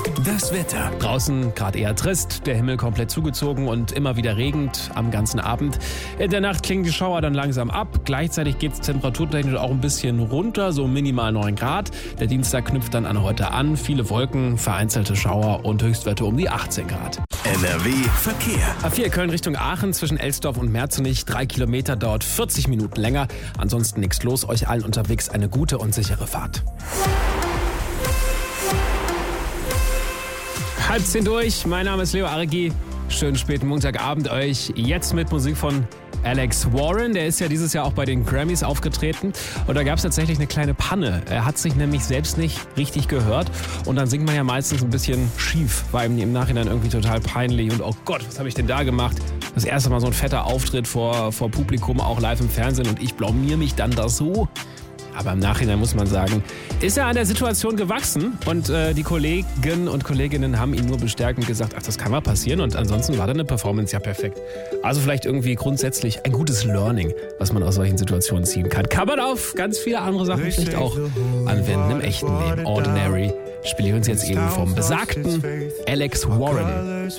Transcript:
Das Wetter. Draußen gerade eher trist, der Himmel komplett zugezogen und immer wieder regend am ganzen Abend. In der Nacht klingen die Schauer dann langsam ab. Gleichzeitig geht es temperaturtechnisch auch ein bisschen runter, so minimal 9 Grad. Der Dienstag knüpft dann an heute an. Viele Wolken, vereinzelte Schauer und Höchstwerte um die 18 Grad. NRW Verkehr. A4 Köln Richtung Aachen zwischen Elsdorf und Merzenich. 3 Kilometer, dauert 40 Minuten länger. Ansonsten nichts los. Euch allen unterwegs eine gute und sichere Fahrt. 9:30 durch. Mein Name ist Leo Argi. Schönen späten Montagabend euch. Jetzt mit Musik von Alex Warren. Der ist ja dieses Jahr auch bei den Grammys aufgetreten. Und da gab es tatsächlich eine kleine Panne. Er hat sich nämlich selbst nicht richtig gehört. Und dann singt man ja meistens ein bisschen schief. War ihm im Nachhinein irgendwie total peinlich. Und oh Gott, was habe ich denn da gemacht? Das erste Mal so ein fetter Auftritt vor Publikum, auch live im Fernsehen. Und ich blamier mich dann da so. Aber im Nachhinein muss man sagen, ist er an der Situation gewachsen und die Kollegen und Kolleginnen haben ihn nur bestärkt und gesagt, ach, das kann mal passieren und ansonsten war dann eine Performance ja perfekt. Also vielleicht irgendwie grundsätzlich ein gutes Learning, was man aus solchen Situationen ziehen kann. Kann man auf ganz viele andere Sachen vielleicht auch anwenden im echten Leben. Ordinary spiele ich uns jetzt eben vom besagten Alex Warren.